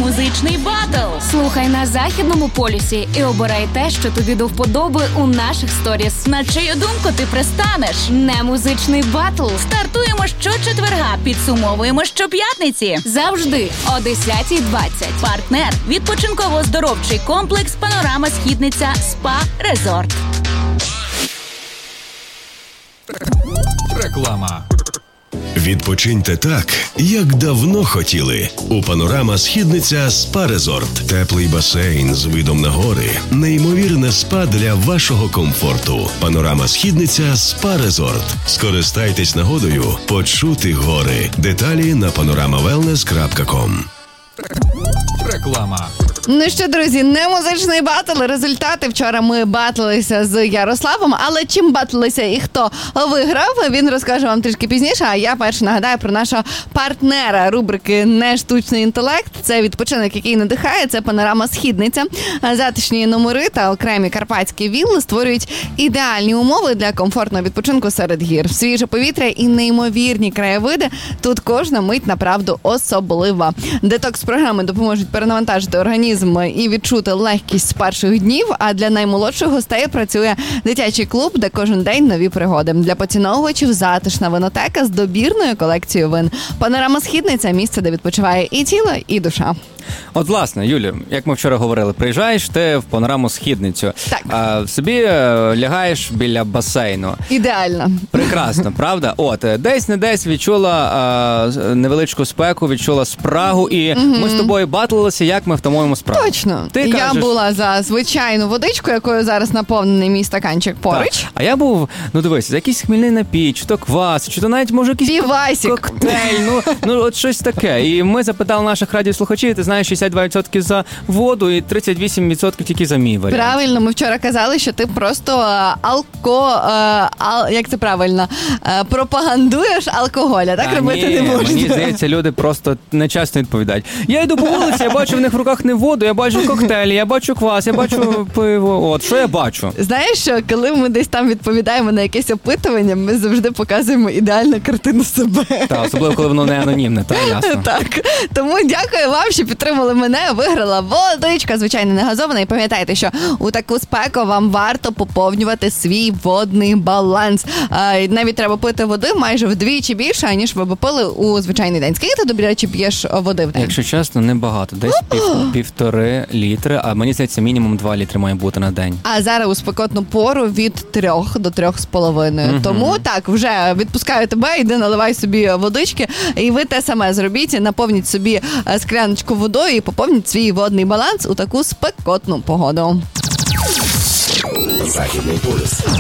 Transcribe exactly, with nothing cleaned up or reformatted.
Немузичний батл. Слухай на Західному полюсі і обирай те, що тобі до вподоби у наших сторіс. На чию думку ти пристанеш? Немузичний батл. Стартуємо щочетверга, підсумовуємо щоп'ятниці. Завжди о десята двадцять. Партнер – відпочинково-оздоровчий комплекс «Панорама Східниця СПА Резорт». Реклама. Відпочиньте так, як давно хотіли. У «Панорама Східниця СПА Резорт. Теплий басейн з видом на гори. Неймовірне спа для вашого комфорту. «Панорама Східниця СПА Резорт». Скористайтесь нагодою почути гори. Деталі на панорама велнес крапка ком. Реклама. Ну що, друзі, не музичний батл. Результати. Вчора ми батлилися з Ярославом, але чим батлилися і хто виграв, він розкаже вам трішки пізніше. А я перше нагадаю про нашого партнера рубрики «Не штучний інтелект». Це відпочинок, який надихає, це «Панорама Східниця». Затишні номери та окремі карпатські вілли створюють ідеальні умови для комфортного відпочинку серед гір. Свіже повітря і неймовірні краєвиди. Тут кожна мить, направду, особлива. Детокс-програми допоможуть перенавантажити організм і відчути легкість з перших днів, а для наймолодших гостей працює дитячий клуб, де кожен день нові пригоди. Для поціновувачів затишна винотека з добірною колекцією вин. «Панорама Східниця» – місце, де відпочиває і тіло, і душа. От, власне, Юлю, як ми вчора говорили, приїжджаєш ти в «Панораму Східницю», так. а, собі лягаєш біля басейну. Ідеально. Прекрасно, правда? От, десь-не десь відчула а, невеличку спеку, відчула спрагу, і mm-hmm. ми з тобою батлилися, як ми втамуємо спрагу. Точно. Ти я кажеш... була за звичайну водичку, якою зараз наповнений мій стаканчик поруч. Так. А я був, ну дивись, за якийсь хмільний напій, чи то квас, чи то навіть, може, якийсь Півасік. коктейль, ну, ну от щось таке. І ми запитали наших радіослухачів, ти знаєш, шістдесят два відсотки за воду і тридцять вісім відсотків тільки за мій варіант. Правильно, ми вчора казали, що ти просто алко... Ал, як це правильно? Пропагандуєш алкоголь, а так а робити ні, не можна. Мені здається, люди просто нечасно відповідають. Я йду по вулиці, я бачу в них в руках не воду, я бачу коктейлі, я бачу квас, я бачу пиво. От, що я бачу? Знаєш що, коли ми десь там відповідаємо на якесь опитування, ми завжди показуємо ідеальну картину себе. Так, особливо, коли воно не анонімне, так, ясно. Так, тому дякую вам, що підтримали мене, виграла водичка, звичайно, не газована. І пам'ятайте, що у таку спеку вам варто поповнювати свій водний баланс. А, навіть треба пити води майже вдвічі більше, ніж ви б пили у звичайний день. Скільки ти, до речі, п'єш води в день? Якщо чесно, небагато. Десь пів, півтори літри, а мені здається, мінімум два літри має бути на день. А зараз у спекотну пору від трьох до трьох з половиною. Угу. Тому так, вже відпускаю тебе, йди наливай собі водички, і ви те саме зробіть, наповніть собі скляночку водою і поповніть свій водний баланс у таку спекотну погоду. Західний полюс.